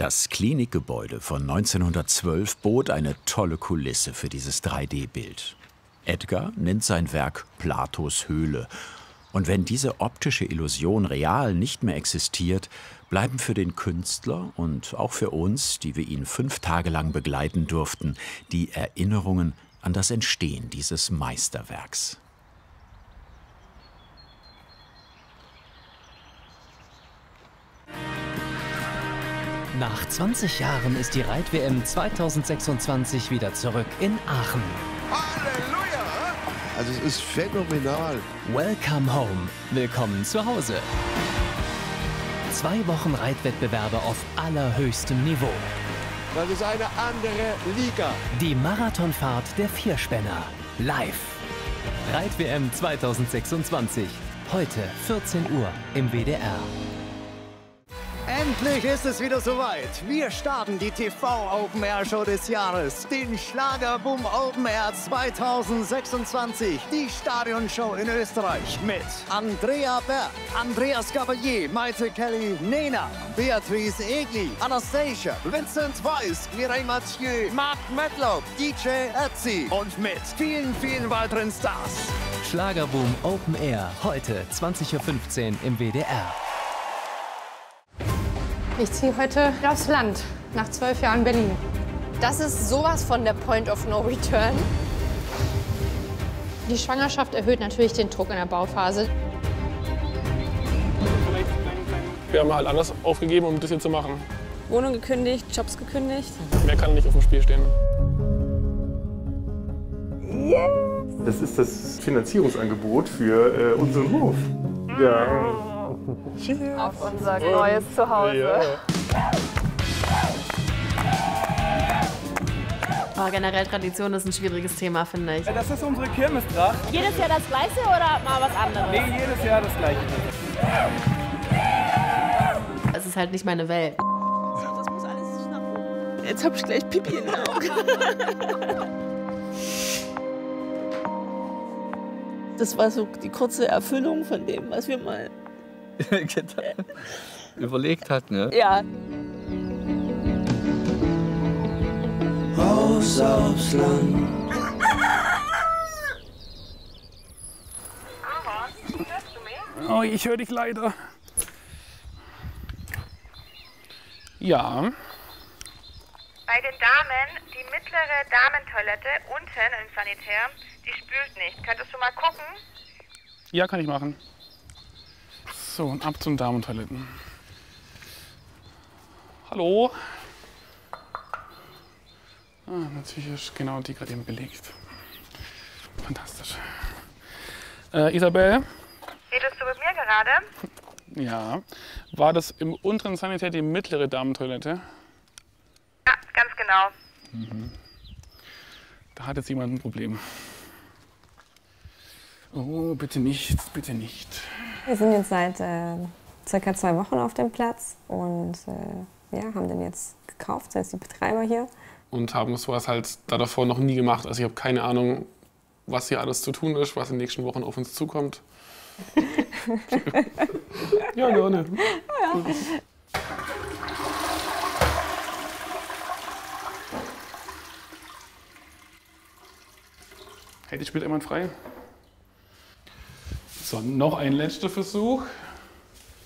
Das Klinikgebäude von 1912 bot eine tolle Kulisse für dieses 3D-Bild. Edgar nennt sein Werk Platos Höhle. Und wenn diese optische Illusion real nicht mehr existiert, bleiben für den Künstler und auch für uns, die wir ihn 5 Tage lang begleiten durften, die Erinnerungen an das Entstehen dieses Meisterwerks. Nach 20 Jahren ist die Reit-WM 2026 wieder zurück in Aachen. Halleluja! Also es ist phänomenal. Welcome home. Willkommen zu Hause. 2 Wochen Reitwettbewerbe auf allerhöchstem Niveau. Das ist eine andere Liga. Die Marathonfahrt der Vierspänner. Live. Reit-WM 2026. Heute 14 Uhr im WDR. Endlich ist es wieder soweit. Wir starten die TV-Open-Air-Show des Jahres, den Schlagerboom Open Air 2026, die Stadionshow in Österreich mit Andrea Berg, Andreas Gabalier, Maite Kelly, Nena, Beatrice Egli, Anastasia, Vincent Weiss, Mireille Mathieu, Mark Medlock, DJ Ötzi und mit vielen, vielen weiteren Stars. Schlagerboom Open Air, heute 20:15 Uhr im WDR. Ich ziehe heute aufs Land, nach 12 Jahren Berlin. Das ist sowas von der Point of No Return. Die Schwangerschaft erhöht natürlich den Druck in der Bauphase. Wir haben halt alles aufgegeben, um das hier zu machen. Wohnung gekündigt, Jobs gekündigt. Mehr kann nicht auf dem Spiel stehen. Das ist das Finanzierungsangebot für unseren Hof. Ja. Auf unser neues Zuhause. Ja. Oh, generell Tradition ist ein schwieriges Thema, finde ich. Das ist unsere Kirmestracht. Jedes Jahr das Gleiche oder mal was anderes? Nee, jedes Jahr das Gleiche. Es ist halt nicht meine Welt. Das muss alles nach oben. Jetzt hab ich gleich Pipi in den Augen. Das war so die kurze Erfüllung von dem, was wir mal überlegt hat, ne? Ja. Raus aufs Land. Oh, ich höre dich leider. Ja. Bei den Damen, die mittlere Damentoilette unten im Sanitär, die spült nicht. Könntest du mal gucken? Ja, kann ich machen. So, und ab zum Damentoiletten. Hallo? Ah, natürlich, genau, die gerade eben belegt. Fantastisch. Isabel? Redest du mit mir gerade? Ja. War das im unteren Sanitär die mittlere Damentoilette? Ja, ganz genau. Mhm. Da hat jetzt jemand ein Problem. Oh, bitte nicht, bitte nicht. Wir sind jetzt seit circa 2 Wochen auf dem Platz und ja, haben den jetzt gekauft, sind jetzt die Betreiber hier. Und haben sowas halt da davor noch nie gemacht. Also ich habe keine Ahnung, was hier alles zu tun ist, was in den nächsten Wochen auf uns zukommt. Ja, gerne. Ja. Hätte ich spielt jemand frei? So, noch ein letzter Versuch.